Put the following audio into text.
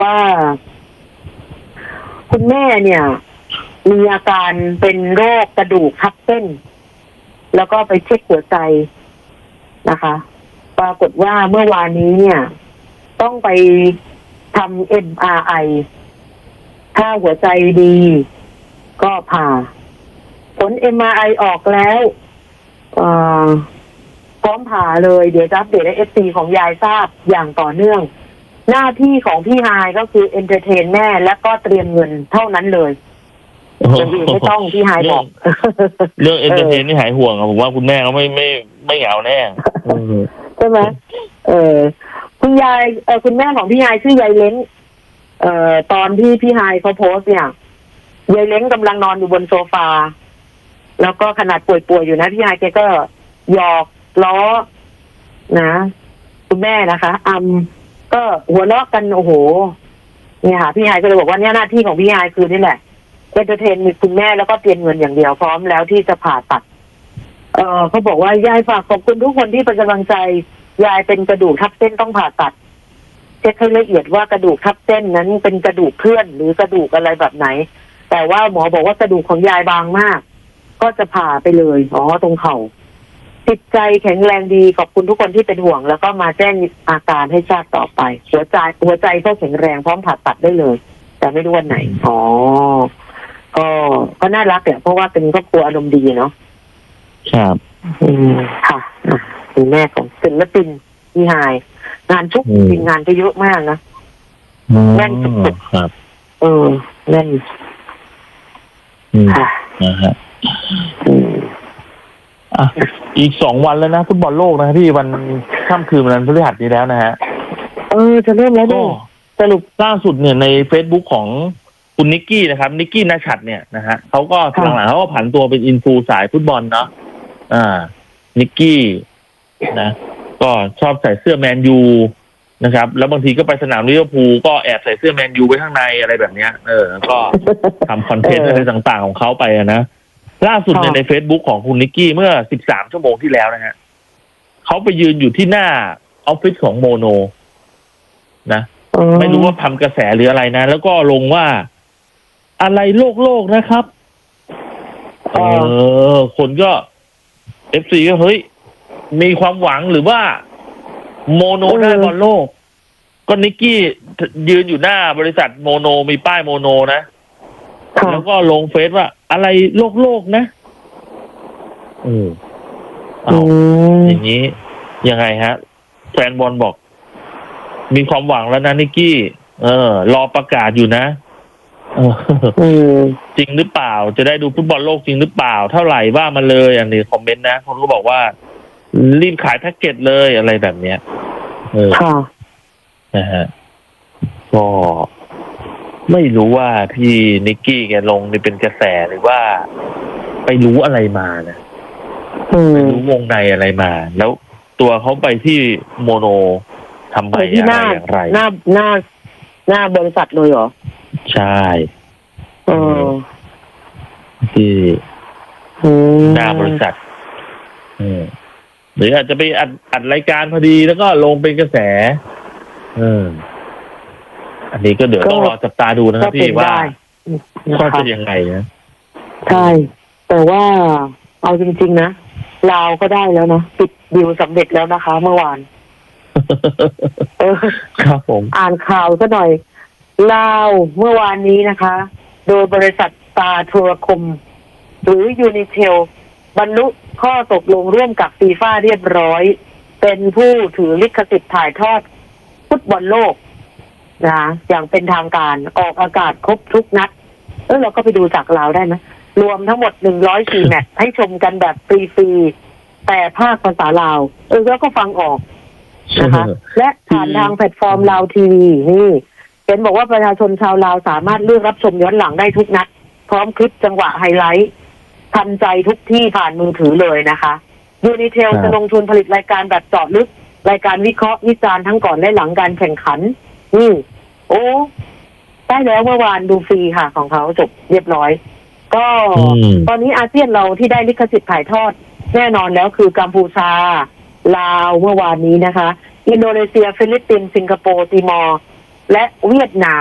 ว่าคุณแม่เนี่ยมีอาการเป็นโรคกระดูกทับเส้นแล้วก็ไปเช็คหัวใจนะคะปรากฏว่าเมื่อวานนี้เนี่ยต้องไปทำ MRI ถ้าหัวใจดีก็ผ่าผล MRI ออกแล้วพร้อมผ่าเลยเดี๋ยวจะอัปเดตให้ FC ของยายทราบอย่างต่อเนื่องหน้าที่ของพี่ฮายก็คือเอนเตอร์เทนแม่และก็เตรียมเงินเท่านั้นเลยอย่างอื่นไม่ต้องพี่ฮายบอกเรื่องเอนเตอร์เทนนี่หายห่วงอะผมว่าคุณแม่เขาไม่เหงาแน่ใช่ไหมคุณยายคุณแม่ของพี่ฮายชื่อยายเล้งตอนที่พี่ฮายเขาโพสต์เนี่ยยายเล้งกำลังนอนอยู่บนโซฟาแล้วก็ขนาดป่วยๆอยู่นะพี่ฮายแกก็หยอกล้อนะคุณแม่นะคะก็หัวเราะกันโอ้โหเนี่ยค่ะพี่ฮายก็เลยบอกว่าเนี่ยหน้าที่ของพี่ฮายคือนี่แหละเอนเตอร์เทนคุณแม่แล้วก็เตรียมเงินอย่างเดียวพร้อมแล้วที่จะผ่าตัดเขาบอกว่ายายฝากขอบคุณทุกคนที่เป็นกำลังใจยายเป็นกระดูกทับเส้นต้องผ่าตัดเช็คให้ละเอียดว่ากระดูกทับเส้นนั้นเป็นกระดูกเคลื่อนหรือกระดูกอะไรแบบไหนแต่ว่าหมอบอกว่ากระดูกของยายบางมากก็จะผ่าไปเลยตรงเข่าจิตใจแข็งแรงดีขอบคุณทุกคนที่เป็นห่วงแล้วก็มาแจ้งอาการให้ทราบต่อไปหัวใจก็แข็งแรงพร้อมผ่าตัดได้เลยแต่ไม่รู้วันไหนก็น่ารักเนี่ยเพราะว่าเป็นครอบครัวอารมณ์ดีเนาะครับค่ะคุณแม่ของศิลปินพี่ฮายงานทุกจริงงานก็เยอะมากนะแน่นสุดๆครับแน่นค่ะนะฮะอีก2 วันแล้วนะฟุตบอลโลกนะพี่วันค่ำคืนวันพฤหัสนี้แล้วนะฮะจะเริ่มแล้วด้วยสรุปล่าสุดเนี่ยใน Facebook ของคุณนิกกี้นะครับนิกกี้ณชัดเนี่ยนะฮะเขาก็หลังๆเขาก็ผันตัวเป็นอินฟูสายฟุตบอลเนาะนิกกี้นะก็ชอบใส่เสื้อแมนยูนะครับแล้วบางทีก็ไปสนามลิเวอร์พูลก็แอบใส่เสื้อแมนยูไว้ข้างในอะไรแบบเนี้ยก็ทำคอนเทนต์อะไรต่างๆของเขาไปนะล่าสุดใน Facebook ของคุณนิกกี้เมื่อ13 ชั่วโมงที่แล้วนะฮะเขาไปยืนอยู่ที่หน้าออฟฟิศของโมโนนะไม่รู้ว่าทำกระแสหรืออะไรนะแล้วก็ลงว่าอะไรโลกนะครับคนก็ FC ก็เฮ้ยมีความหวังหรือว่าโมโนได้บอลโลกก็นิกกี้ยืนอยู่หน้าบริษัทโมโนมีป้ายโมโนนะแล้วก็ลงเฟซว่าอะไรโลกนะอย่างนี้ยังไงฮะแฟนบอลบอกมีความหวังแล้วนะนิกกี้รอประกาศอยู่นะจริงหรือเปล่าจะได้ดูฟุตบอลโลกจริงหรือเปล่าเท่าไหร่ว่ามาเลยอันนี้คอมเมนต์นะคนก็บอกว่ารีบขายแพ็กเกจเลยอะไรแบบเนี้ยนะฮะก็ไม่รู้ว่าพี่นิกกี้แกลงนี่เป็นกระแสหรือว่าไปรู้อะไรมานะไปรู้วงในอะไรมาแล้วตัวเขาไปที่โมโนทำไมอะไรอย่างไรหน้าบริษัทเลยเหรอใช่ที่หน้าบริษัทหรืออาจจะไปอัดรายการพอดีแล้วก็ลงเป็นกระแสอันนี้ก็เดี๋ยวต้องรอจับตาดูนะครับพี่ว่าจะยังไงนะใช่แต่ว่าเอาจริงๆนะลาวก็ได้แล้วนะปิดดีลสำเร็จแล้วนะคะเมื่อวานครับผมอ่านข่าวซะหน่อยลาวเมื่อวานนี้นะคะโดยบริษัทตาโทรคมหรือยูนิเทลบรรลุข้อตกลงร่วมกับฟีฟ่าเรียบร้อยเป็นผู้ถือลิขสิทธิ์ถ่ายทอดฟุตบอลโลกนะอย่างเป็นทางการออกอากาศครบทุกนัดเราก็ไปดูจากลาวได้นะรวมทั้งหมด104แมตช์ให้ชมกันแบบฟรีๆแต่ภาคภาษาลาวแล้วก็ฟังออกนะคะและผ่านทางแพลตฟอร์มลาวทีวีนี่เห็นบอกว่าประชาชนชาวลาวสามารถเลือกรับชมย้อนหลังได้ทุกนัดพร้อมคลิปจังหวะไฮไลท์ทันใจทุกที่ผ่านมือถือเลยนะคะยูนิเทลจะลงทุนผลิตรายการแบบเจาะลึกรายการวิเคราะห์วิจารณ์ทั้งก่อนและหลังการแข่งขันได้แล้วเมื่อวานดูฟรีค่ะของเขาจบเรียบร้อยก็ตอนนี้อาเซียนเราที่ได้ลิขสิทธิ์ถ่ายทอดแน่นอนแล้วคือกัมพูชาลาวเมื่อวานนี้นะคะอินโดนีเซียฟิลิปปินส์สิงคโปร์ติมอร์และเวียดนาม